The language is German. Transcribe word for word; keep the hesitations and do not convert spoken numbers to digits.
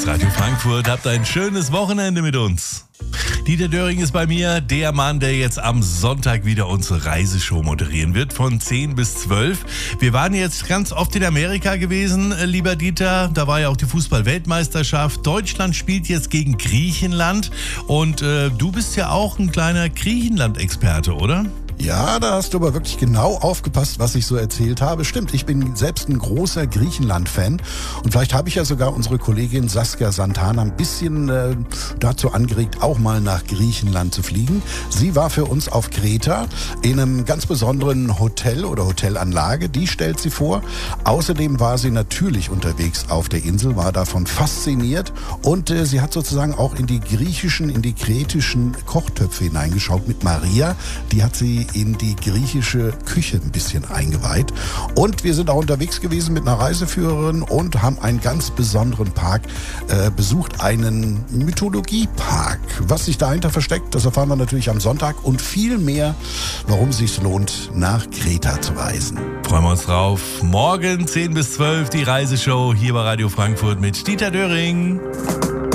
Radio Frankfurt, habt ein schönes Wochenende mit uns. Dieter Döring ist bei mir, der Mann, der jetzt am Sonntag wieder unsere Reiseshow moderieren wird, von zehn bis zwölf. Wir waren jetzt ganz oft in Amerika gewesen, lieber Dieter. Da war ja auch die Fußball-Weltmeisterschaft. Deutschland spielt jetzt gegen Griechenland. Und äh, du bist ja auch ein kleiner Griechenland-Experte, oder? Ja, da hast du aber wirklich genau aufgepasst, was ich so erzählt habe. Stimmt, ich bin selbst ein großer Griechenland-Fan und vielleicht habe ich ja sogar unsere Kollegin Saskia Santana ein bisschen äh, dazu angeregt, auch mal nach Griechenland zu fliegen. Sie war für uns auf Kreta in einem ganz besonderen Hotel oder Hotelanlage, die stellt sie vor. Außerdem war sie natürlich unterwegs auf der Insel, war davon fasziniert und äh, sie hat sozusagen auch in die griechischen, in die kretischen Kochtöpfe hineingeschaut mit Maria. Die hat sie in die griechische Küche ein bisschen eingeweiht. Und wir sind auch unterwegs gewesen mit einer Reiseführerin und haben einen ganz besonderen Park äh, besucht, einen Mythologiepark. Was sich dahinter versteckt, das erfahren wir natürlich am Sonntag und viel mehr, warum es sich lohnt, nach Kreta zu reisen. Freuen wir uns drauf. Morgen zehn bis zwölf die Reiseshow hier bei Radio Frankfurt mit Dieter Döring.